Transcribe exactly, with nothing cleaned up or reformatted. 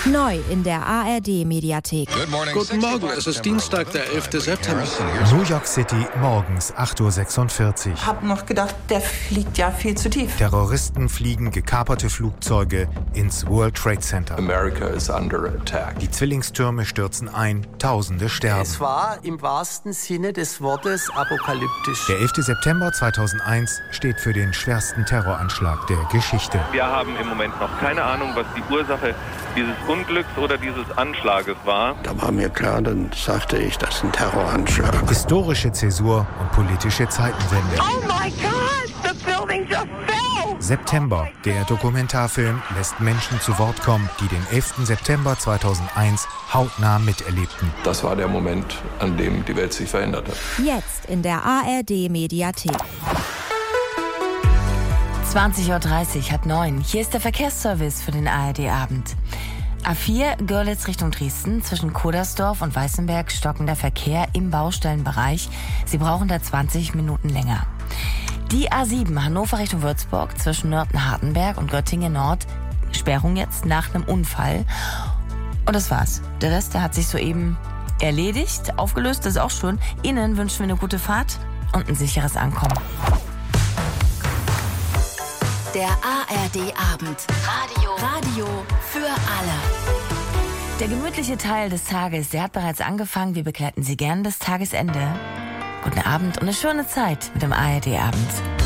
Neu in der A R D-Mediathek. Guten Morgen, es ist Dienstag, der elfte September. New York City, morgens acht Uhr sechsundvierzig. Ich habe noch gedacht, der fliegt ja viel zu tief. Terroristen fliegen gekaperte Flugzeuge ins World Trade Center. America is under attack. Die Zwillingstürme stürzen ein, Tausende sterben. Es war im wahrsten Sinne des Wortes apokalyptisch. Der elfte September zweitausendeins steht für den schwersten Terroranschlag der Geschichte. Wir haben im Moment noch keine Ahnung, was die Ursache dieses Unglücks oder dieses Anschlages war. Da war mir klar, dann sagte ich, das ist ein Terroranschlag. Historische Zäsur und politische Zeitenwende. Oh my God, the building just fell! September. Der Dokumentarfilm lässt Menschen zu Wort kommen, die den elften September zweitausendeins hautnah miterlebten. Das war der Moment, an dem die Welt sich verändert hat. Jetzt in der A R D-Mediathek. zwanzig Uhr dreißig, halb neun. Hier ist der Verkehrsservice für den A R D-Abend. A vier Görlitz Richtung Dresden, zwischen Kodersdorf und Weißenberg stockender Verkehr im Baustellenbereich. Sie brauchen da zwanzig Minuten länger. Die A sieben Hannover Richtung Würzburg, zwischen Nörten-Hartenberg und Göttingen Nord. Sperrung jetzt nach einem Unfall. Und das war's. Der Rest, der hat sich soeben erledigt, aufgelöst, das ist auch schön. Ihnen wünschen wir eine gute Fahrt und ein sicheres Ankommen. Der A R D-Abend. Radio. Radio für alle. Der gemütliche Teil des Tages, der hat bereits angefangen. Wir begleiten Sie gern bis Tagesende. Guten Abend und eine schöne Zeit mit dem A R D-Abend.